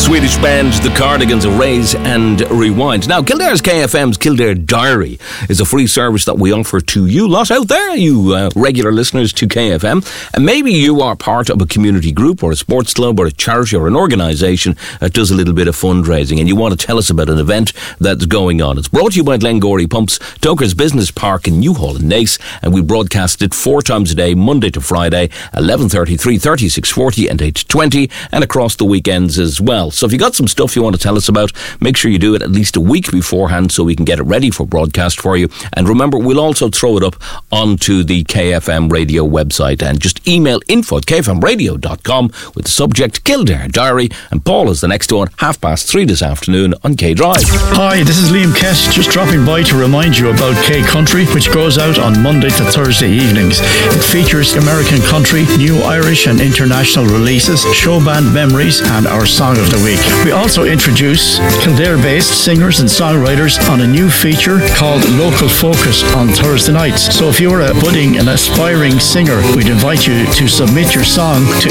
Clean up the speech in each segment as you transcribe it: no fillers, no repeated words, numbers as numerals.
Swedish band The Cardigans, Raise and Rewind. Now, Kildare's KFM's Kildare Diary is a free service that we offer to you lot out there, you regular listeners to KFM. And maybe you are part of a community group or a sports club or a charity or an organisation that does a little bit of fundraising and you want to tell us about an event that's going on. It's brought to you by Glengory Pumps, Toker's Business Park in Newhall and Nace, and we broadcast it 4 times a day, Monday to Friday, 11:30, 3:30, 6:40 and 8:20, and across the weekends as well. So if you got some stuff you want to tell us about, make sure you do it at least a week beforehand so we can get it ready for broadcast for you. And remember, we'll also throw it up onto the KFM Radio website, and just email info@kfmradio.com with the subject Kildare Diary, and Paul is the next one, 3:30 this afternoon on K Drive. Hi, this is Liam Kess, just dropping by to remind you about K Country, which goes out on Monday to Thursday evenings. It features American country, new Irish and international releases, show band memories, and our Song of the Week. We also introduce Kildare-based singers and songwriters on a new feature called Local Focus on Thursday nights. So if you're a budding and aspiring singer, we'd invite you to submit your song to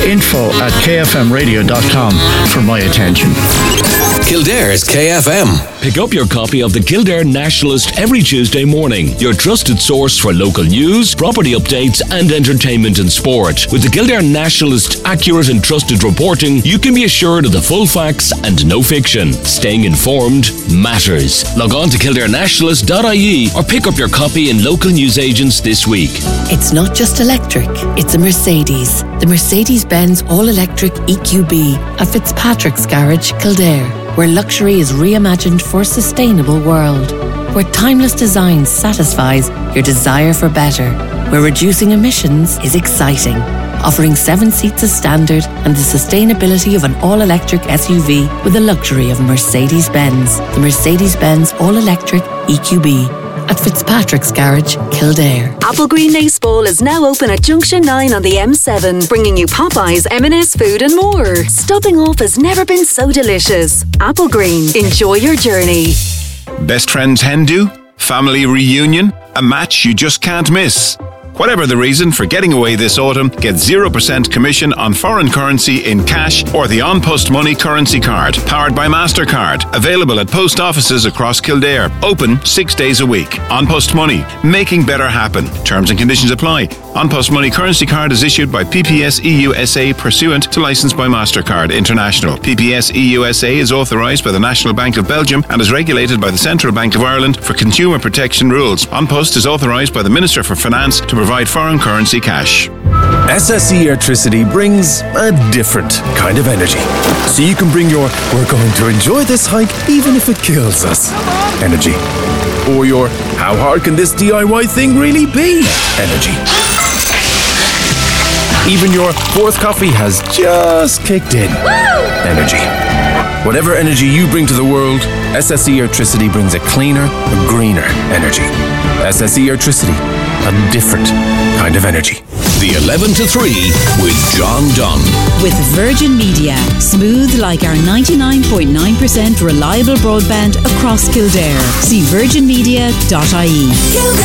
info@kfmradio.com for my attention. Kildare's KFM. Pick up your copy of the Kildare Nationalist every Tuesday morning, your trusted source for local news, property updates and entertainment and sport. With the Kildare Nationalist accurate and trusted reporting, you can be assured of the full facts and no fiction. Staying informed matters. Log on to kildarenationalist.ie or pick up your copy in local newsagents this week. It's not just electric, it's a Mercedes. The Mercedes-Benz all-electric EQB at Fitzpatrick's Garage, Kildare, where luxury is reimagined for a sustainable world, where timeless design satisfies your desire for better, where reducing emissions is exciting, offering 7 seats as standard and the sustainability of an all-electric SUV with the luxury of Mercedes-Benz. The Mercedes-Benz all-electric EQB at Fitzpatrick's Garage, Kildare. Applegreen Nace Bowl is now open at Junction 9 on the M7, bringing you Popeyes, M&S food and more. Stopping off has never been so delicious. Applegreen, enjoy your journey. Best friends hen do? Family reunion? A match you just can't miss? Whatever the reason for getting away this autumn, get 0% commission on foreign currency in cash or the On Post Money currency card, powered by MasterCard. Available at post offices across Kildare. Open 6 days a week. On Post Money, making better happen. Terms and conditions apply. On Post Money currency card is issued by PPS EUSA pursuant to licence by MasterCard International. PPS EUSA is authorised by the National Bank of Belgium and is regulated by the Central Bank of Ireland for consumer protection rules. On Post is authorised by the Minister for Finance to provide foreign currency cash. SSE Electricity brings a different kind of energy. So you can bring your "we're going to enjoy this hike even if it kills us" energy. Or your "how hard can this DIY thing really be" energy. Even your "fourth coffee has just kicked in" energy. Whatever energy you bring to the world, SSE Electricity brings a cleaner, a greener energy. SSE Electricity, a different kind of energy. The 11 to 3 with John Dunn. With Virgin Media, smooth like our 99.9% reliable broadband across Kildare. See virginmedia.ie.